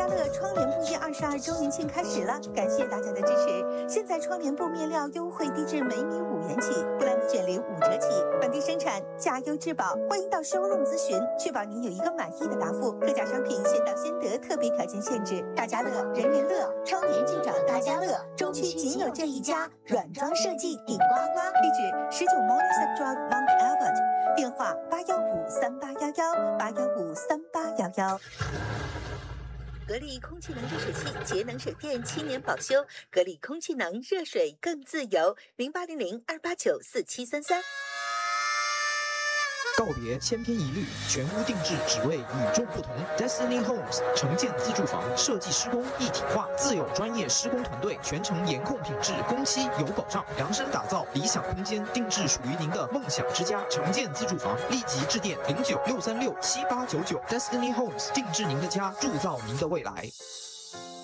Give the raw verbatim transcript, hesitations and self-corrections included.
家乐窗帘布第二十二周年庆开始了，感谢大家的支持。现在窗帘布面料优惠低至每米五元起，布兰的卷帘五折起，本地生产，价优质保。欢迎到 showroom 咨询，确保您有一个满意的答复。特价商品先到先得，特别条件限制。大家乐，人人乐，窗帘就找大家乐，中区仅有这一家，软装设计顶呱呱。地址十九 Morningside Drive Mount Albert， 电话八幺五三八幺幺八幺五三八幺幺。格力空气能热水器，节能省电，七年保修。格力空气能，热水更自由。零八零零二八九四七三三。 告别千篇一律，全屋定制，只为与众不同。Destiny Homes 城建自住房设计施工一体化，自有专业施工团队，全程严控品质，工期有保障，量身打造理想空间，定制属于您的梦想之家。城建自住房，立即致电零九六三六七八九九。Destiny Homes 定制您的家，铸造您的未来。